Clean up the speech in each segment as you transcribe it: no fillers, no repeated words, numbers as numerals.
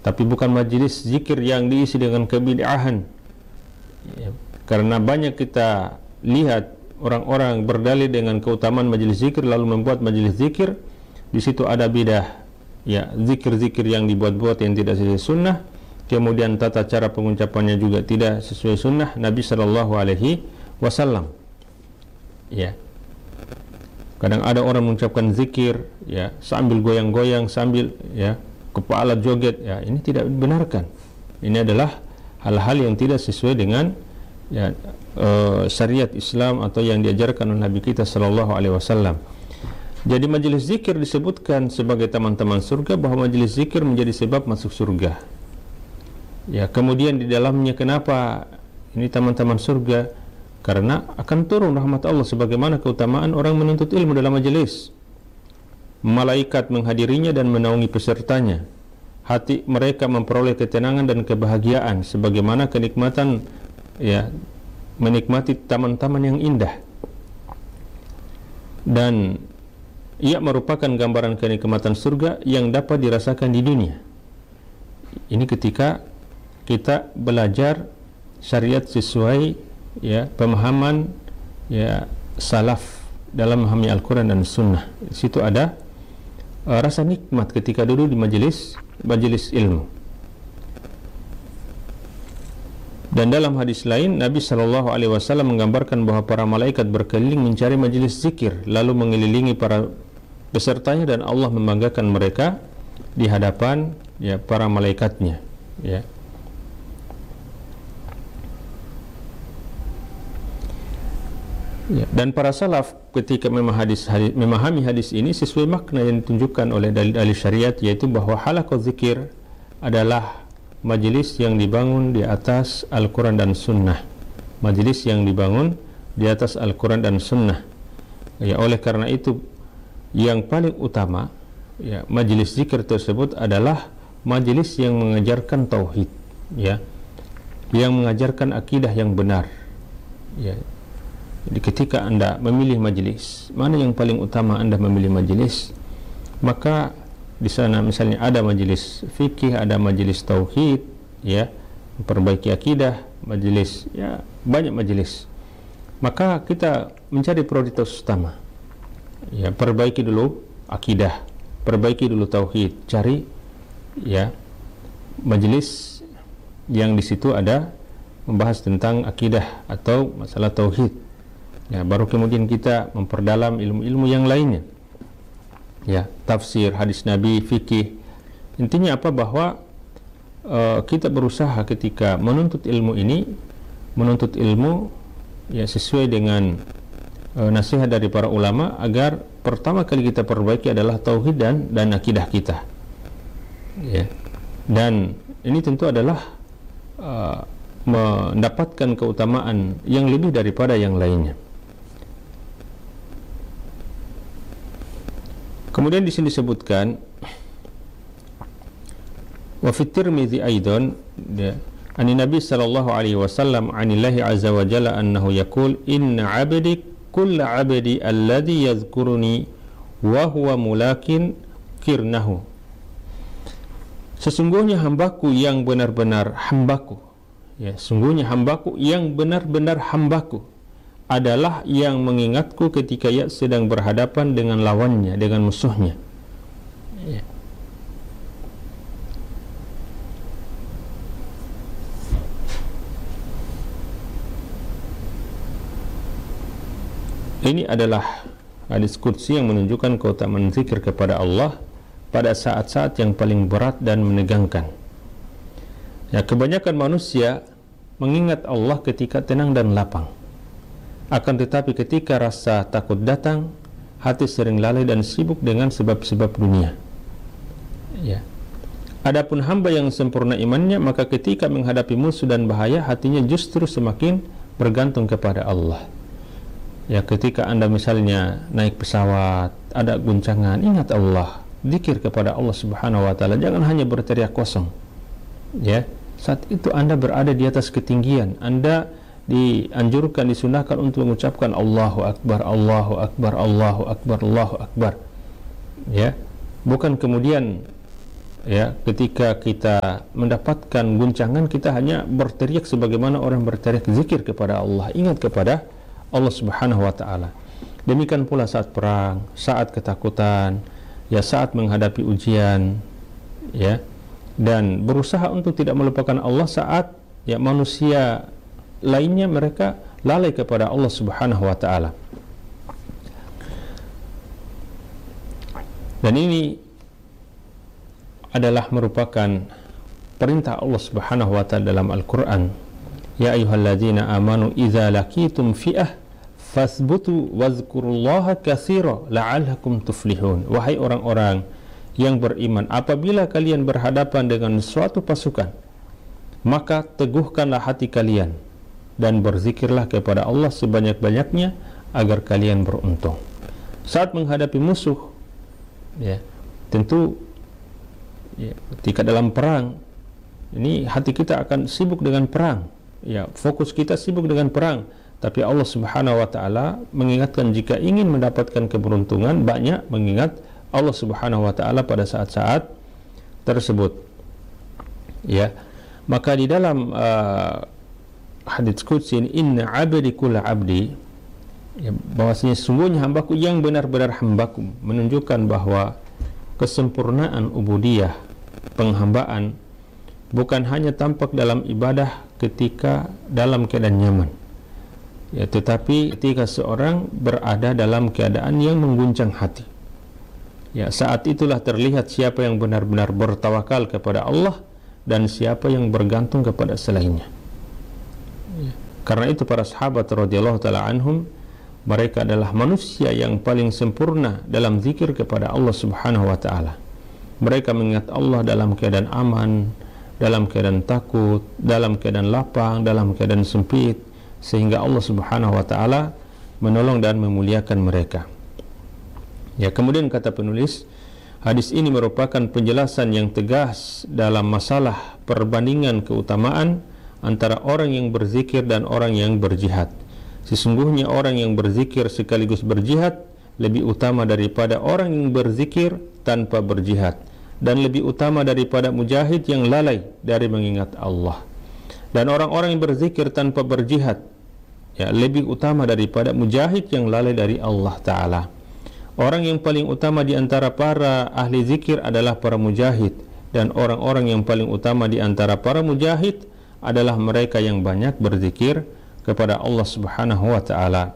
tapi bukan majelis zikir yang diisi dengan kebid'ahan. Ya, karena banyak kita lihat orang-orang berdalil dengan keutamaan majelis zikir lalu membuat majelis zikir, di situ ada bidah, ya, zikir-zikir yang dibuat-buat yang tidak sesuai sunnah, kemudian tata cara pengucapannya juga tidak sesuai sunnah Nabi Shallallahu Alaihi Wasallam. Ya, kadang ada orang mengucapkan zikir, ya, sambil goyang-goyang, sambil, ya, kepala joget, ya, ini tidak dibenarkan. Ini adalah hal-hal yang tidak sesuai dengan, ya, syariat Islam atau yang diajarkan oleh Nabi kita Sallallahu Alaihi Wasallam. Jadi majelis zikir disebutkan sebagai taman-taman surga, bahwa majelis zikir menjadi sebab masuk surga. Ya, kemudian di dalamnya kenapa ini taman-taman surga? Karena akan turun rahmat Allah, sebagaimana keutamaan orang menuntut ilmu dalam majelis. Malaikat menghadirinya dan menaungi pesertanya. Hati mereka memperoleh ketenangan dan kebahagiaan, sebagaimana kenikmatan, ya, menikmati taman-taman yang indah. Dan ia merupakan gambaran kenikmatan surga yang dapat dirasakan di dunia. Ini ketika kita belajar syariat sesuai, ya, pemahaman, ya, salaf dalam memahami Al-Quran dan Sunnah. Di situ ada rasa nikmat ketika duduk di majelis ilmu. Dan dalam hadis lain Nabi Shallallahu Alaihi Wasallam menggambarkan bahwa para malaikat berkeliling mencari majelis zikir, lalu mengelilingi para pesertanya, dan Allah membanggakan mereka di hadapan, ya, para malaikatnya, ya. Ya, dan para salaf ketika memahami hadis ini sesuai makna yang ditunjukkan oleh dalil-dalil syariat, yaitu bahwa halaqah zikir adalah majelis yang dibangun di atas Al-Quran dan Sunnah. Majelis yang dibangun di atas Al-Quran dan Sunnah. Ya, oleh karena itu yang paling utama, ya, majelis zikir tersebut adalah majelis yang mengajarkan tauhid, ya, yang mengajarkan akidah yang benar. Ya. Jadi ketika Anda memilih majelis, mana yang paling utama Anda memilih majelis, maka di sana misalnya ada majelis fikih, ada majelis tauhid, ya, memperbaiki akidah, majelis, ya, banyak majelis. Maka kita mencari prioritas utama, ya, perbaiki dulu akidah, perbaiki dulu tauhid, cari, ya, majelis yang di situ ada membahas tentang akidah atau masalah tauhid. Ya, baru kemudian kita memperdalam ilmu-ilmu yang lainnya, ya, tafsir, hadis Nabi, fikih. Intinya apa? Bahwa kita berusaha ketika menuntut ilmu ini, menuntut ilmu, ya, sesuai dengan nasihat dari para ulama, agar pertama kali kita perbaiki adalah tauhid dan akidah kita, ya. Dan ini tentu adalah mendapatkan keutamaan yang lebih daripada yang lainnya. Kemudian di sini disebutkan wa fi Tirmidzi aidan, ani Nabi sallallahu alaihi wasallam anillahi azza wa jalla annahu yaqul inna 'abdi kulla 'abdi alladhi yadhkuruni wa huwa mulakin kirnahu. Sesungguhnya hambaku yang benar-benar hambaku, ya, sungguhnya hambaku yang benar-benar hambaku adalah yang mengingatku ketika ia sedang berhadapan dengan lawannya, dengan musuhnya, ya. Ini adalah hadis qudsi yang menunjukkan keutamaan zikir kepada Allah pada saat-saat yang paling berat dan menegangkan. Ya, kebanyakan manusia mengingat Allah ketika tenang dan lapang. Akan tetapi ketika rasa takut datang, hati sering lalai dan sibuk dengan sebab-sebab dunia. Ya. Adapun hamba yang sempurna imannya, maka ketika menghadapi musuh dan bahaya, hatinya justru semakin bergantung kepada Allah. Ya, ketika Anda misalnya naik pesawat, ada guncangan, ingat Allah, zikir kepada Allah Subhanahu wa taala, jangan hanya berteriak kosong. Ya, saat itu Anda berada di atas ketinggian, Anda dianjurkan, disunahkan untuk mengucapkan Allahu Akbar, Allahu Akbar, Allahu Akbar, Allahu Akbar. Ya, bukan kemudian ya, ketika kita mendapatkan guncangan, kita hanya berteriak sebagaimana orang berteriak zikir kepada Allah, ingat kepada Allah Subhanahu wa taala. Demikian pula saat perang, saat ketakutan, ya, saat menghadapi ujian, ya, dan berusaha untuk tidak melupakan Allah saat, ya, manusia lainnya mereka lalai kepada Allah Subhanahu wa taala. Dan ini adalah merupakan perintah Allah Subhanahu wa taala dalam Al-Qur'an. Ya ayyuhalladzina amanu idza laqitum fi'ah fasbutu wazkurullaha katsira la'allakum tuflihun. Wahai orang-orang yang beriman, apabila kalian berhadapan dengan suatu pasukan, maka teguhkanlah hati kalian dan berzikirlah kepada Allah sebanyak-banyaknya agar kalian beruntung. Saat menghadapi musuh, ya, tentu, ya, ketika dalam perang ini hati kita akan sibuk dengan perang, ya, fokus kita sibuk dengan perang. Tapi Allah Subhanahu wa taala mengingatkan jika ingin mendapatkan keberuntungan, banyak mengingat Allah Subhanahu wa taala pada saat-saat tersebut. Ya, maka di dalam hadits qudsi ini, inna abdi kulla abdi, ya, bahwasanya sungguhnya hambaku yang benar-benar hambaku, menunjukkan bahwa kesempurnaan ubudiyah, penghambaan, bukan hanya tampak dalam ibadah ketika dalam keadaan nyaman, ya, tetapi ketika seorang berada dalam keadaan yang mengguncang hati, ya, saat itulah terlihat siapa yang benar-benar bertawakal kepada Allah dan siapa yang bergantung kepada selainnya. Ya. Karena itu para sahabat radhiyallahu taala anhum, mereka adalah manusia yang paling sempurna dalam zikir kepada Allah Subhanahu wa taala. Mereka mengingat Allah dalam keadaan aman, dalam keadaan takut, dalam keadaan lapang, dalam keadaan sempit, sehingga Allah Subhanahu wa taala menolong dan memuliakan mereka. Ya, kemudian kata penulis, hadis ini merupakan penjelasan yang tegas dalam masalah perbandingan keutamaan antara orang yang berzikir dan orang yang berjihad. Sesungguhnya orang yang berzikir sekaligus berjihad lebih utama daripada orang yang berzikir tanpa berjihad, dan lebih utama daripada mujahid yang lalai dari mengingat Allah. Dan orang-orang yang berzikir tanpa berjihad, ya, lebih utama daripada mujahid yang lalai dari Allah Ta'ala. Orang yang paling utama di antara para ahli zikir adalah para mujahid, dan orang-orang yang paling utama di antara para mujahid adalah mereka yang banyak berzikir kepada Allah Subhanahu wa taala.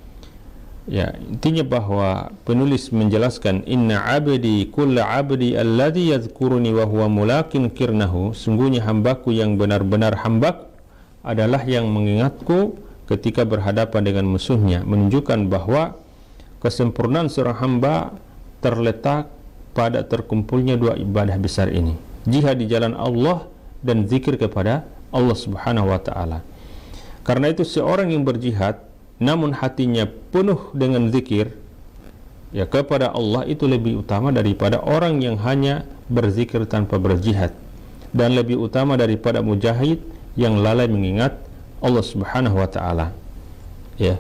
Ya, intinya bahwa penulis menjelaskan inna abdi kulla abdi alladhi yadhkuruni wa huwa mulaqin kirnahu, sungguhnya hambaku yang benar-benar hamba adalah yang mengingatku ketika berhadapan dengan musuhnya, menunjukkan bahwa kesempurnaan seorang hamba terletak pada terkumpulnya dua ibadah besar ini, jihad di jalan Allah dan zikir kepada Allah Subhanahu wa taala. Karena itu seorang yang berjihad namun hatinya penuh dengan zikir, ya, kepada Allah, itu lebih utama daripada orang yang hanya berzikir tanpa berjihad, dan lebih utama daripada mujahid yang lalai mengingat Allah Subhanahu wa taala. Ya.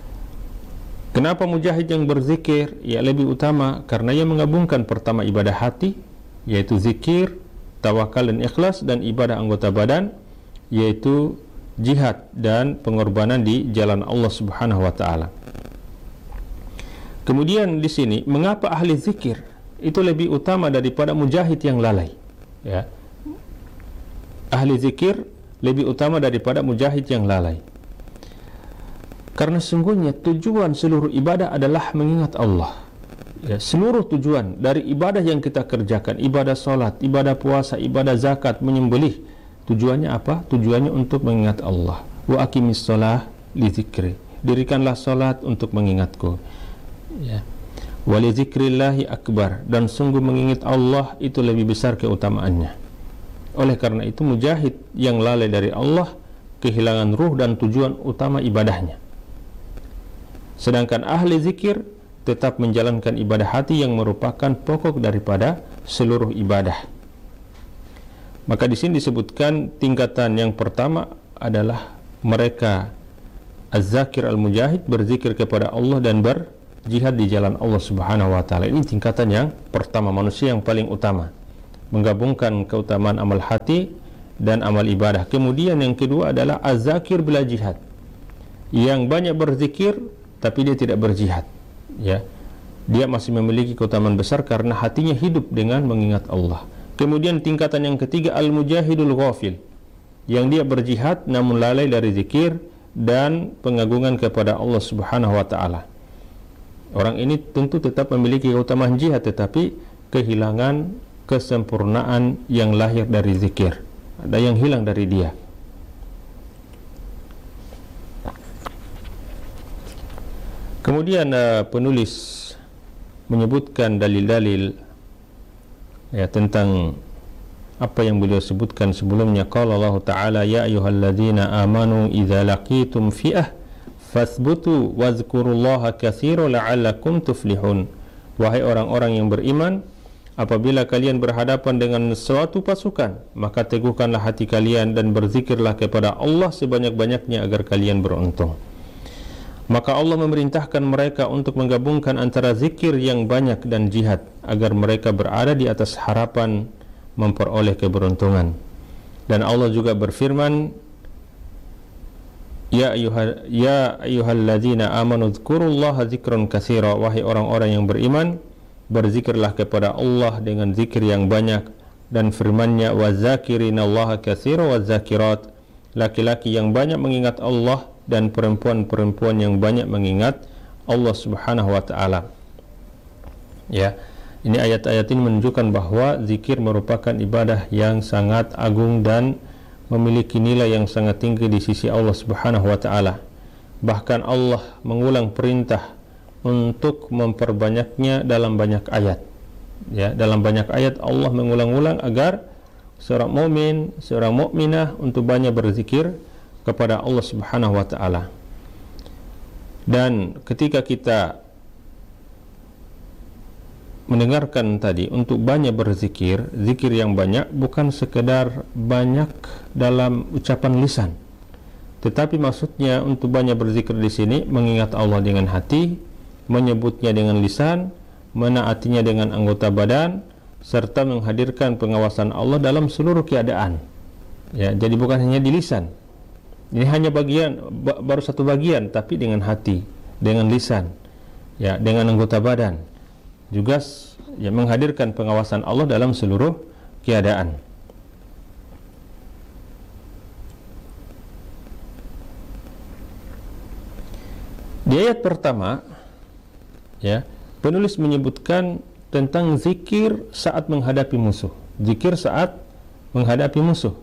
Kenapa mujahid yang berzikir, ya, lebih utama? Karena ia menggabungkan pertama ibadah hati, yaitu zikir, tawakal dan ikhlas, dan ibadah anggota badan, yaitu jihad dan pengorbanan di jalan Allah Subhanahu wa taala. Kemudian di sini, mengapa ahli zikir itu lebih utama daripada mujahid yang lalai? Ya. Ahli zikir lebih utama daripada mujahid yang lalai. Karena sungguhnya tujuan seluruh ibadah adalah mengingat Allah. Ya, seluruh tujuan dari ibadah yang kita kerjakan, ibadah salat, ibadah puasa, ibadah zakat, menyembelih, tujuannya apa? Tujuannya untuk mengingat Allah. Wa aqimis shalah li dzikri. Dirikanlah salat untuk mengingatku. Ya. Wa li dzikrillahi akbar, dan sungguh mengingat Allah itu lebih besar keutamaannya. Oleh karena itu mujahid yang lalai dari Allah kehilangan ruh dan tujuan utama ibadahnya. Sedangkan ahli zikir tetap menjalankan ibadah hati yang merupakan pokok daripada seluruh ibadah. Maka di sini disebutkan tingkatan yang pertama adalah mereka az-zakir al-mujahid, berzikir kepada Allah dan berjihad di jalan Allah Subhanahu wa taala. Ini tingkatan yang pertama, manusia yang paling utama. menggabungkan keutamaan amal hati dan amal ibadah. Kemudian yang kedua adalah az-zakir bila jihad, yang banyak berzikir tapi dia tidak berjihad, ya. Dia masih memiliki keutamaan besar karena hatinya hidup dengan mengingat Allah. Kemudian tingkatan yang ketiga al-mujahidul ghafil, yang dia berjihad namun lalai dari zikir dan pengagungan kepada Allah Subhanahu wa taala. Orang ini tentu tetap memiliki keutamaan jihad tetapi kehilangan kesempurnaan yang lahir dari zikir. Ada yang hilang dari dia. Kemudian penulis menyebutkan dalil-dalil ya tentang apa yang beliau sebutkan sebelumnya. Qala Allah Ta'ala, ya ayyuhalladzina amanu idza laqitum fi'ah fathbutu wazkurullaha katsiran la'allakum tuflihun. Wahai orang-orang yang beriman, apabila kalian berhadapan dengan suatu pasukan, maka teguhkanlah hati kalian dan berzikirlah kepada Allah sebanyak-banyaknya agar kalian beruntung. Maka Allah memerintahkan mereka untuk menggabungkan antara zikir yang banyak dan jihad agar mereka berada di atas harapan memperoleh keberuntungan. Dan Allah juga berfirman, Ya ayyuhalladzina amanu dzkurullaha dzikran katsira. Wahai orang-orang yang beriman, berzikirlah kepada Allah dengan zikir yang banyak. Dan firman-Nya, wazakirinallaha katsira wazakirat. Laki-laki yang banyak mengingat Allah dan perempuan-perempuan yang banyak mengingat Allah Subhanahu wa taala. Ya, ini ayat-ayat ini menunjukkan bahwa zikir merupakan ibadah yang sangat agung dan memiliki nilai yang sangat tinggi di sisi Allah Subhanahu wa taala. Bahkan Allah mengulang perintah untuk memperbanyaknya dalam banyak ayat. Ya, dalam banyak ayat Allah mengulang-ulang agar seorang mukmin, seorang mukminah untuk banyak berzikir kepada Allah Subhanahu wa taala. Dan ketika kita mendengarkan tadi untuk banyak berzikir, zikir yang banyak bukan sekedar banyak dalam ucapan lisan, tetapi maksudnya untuk banyak berzikir di sini mengingat Allah dengan hati, menyebutnya dengan lisan, menaatinya dengan anggota badan, serta menghadirkan pengawasan Allah dalam seluruh keadaan. Ya, jadi bukan hanya di lisan. Ini hanya baru satu bagian, tapi dengan hati, dengan lisan, ya, dengan anggota badan. Juga ya, menghadirkan pengawasan Allah dalam seluruh keadaan. Di ayat pertama, ya, penulis menyebutkan tentang zikir saat menghadapi musuh. Zikir saat menghadapi musuh.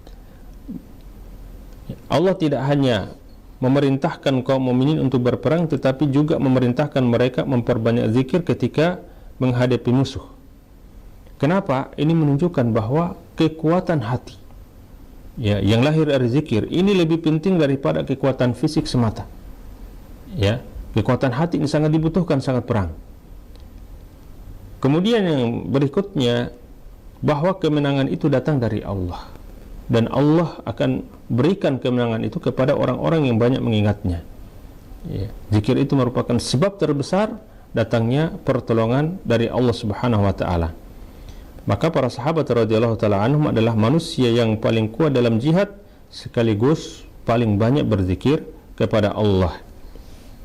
Allah tidak hanya memerintahkan kaum mukminin untuk berperang, tetapi juga memerintahkan mereka memperbanyak zikir ketika menghadapi musuh. Kenapa? Ini menunjukkan bahwa kekuatan hati, ya, yang lahir dari zikir ini lebih penting daripada kekuatan fisik semata. Ya, kekuatan hati ini sangat dibutuhkan saat perang. Kemudian yang berikutnya, bahwa kemenangan itu datang dari Allah, dan Allah akan berikan kemenangan itu kepada orang-orang yang banyak mengingatnya. Ya, zikir itu merupakan sebab terbesar datangnya pertolongan dari Allah Subhanahu wa taala. Maka para sahabat radhiyallahu taala anhum adalah manusia yang paling kuat dalam jihad sekaligus paling banyak berzikir kepada Allah.